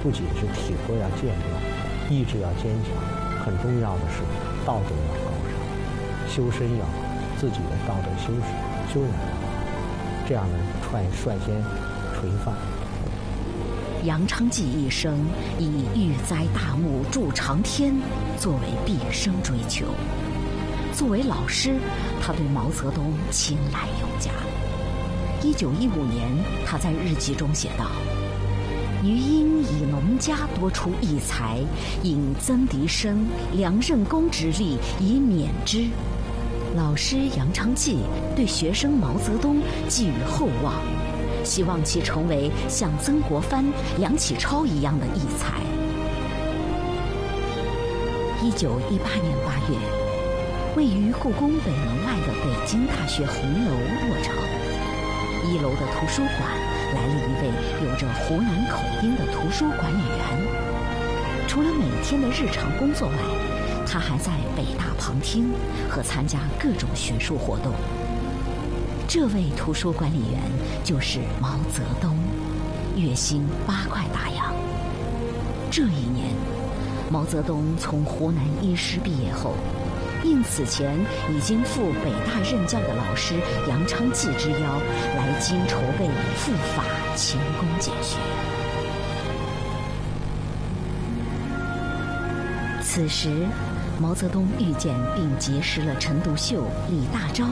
不仅是体格要健壮，意志要坚强，很重要的是道德要高尚，修身要好，自己的道德修养要好，这样呢率先垂范。 杨昌济一生以育栽大木、筑长天作为毕生追求。作为老师，他对毛泽东青睐有加。1915年，他在日记中写道：“余因以农家多出异才，引曾迪生、梁任公之力以勉之。”老师杨昌济对学生毛泽东寄予厚望，希望其成为像曾国藩、梁启超一样的异才。1918年8月，位于故宫北门外的北京大学红楼落成。1楼的图书馆来了一位有着湖南口音的图书管理员。除了每天的日常工作外，他还在北大旁听和参加各种学术活动。这位图书管理员就是毛泽东，月薪8块大洋。这一年，毛泽东从湖南医师毕业后，应此前已经赴北大任教的老师杨昌济之邀，来京筹备赴法勤工俭学。此时，毛泽东遇见并结识了陈独秀、李大钊